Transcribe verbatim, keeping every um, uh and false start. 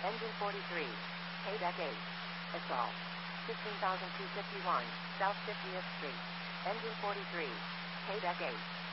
Engine forty-three. K-Deck eight. Assault. fifteen thousand two hundred fifty-one, South fiftieth Street. Engine forty-three. K-Deck eight.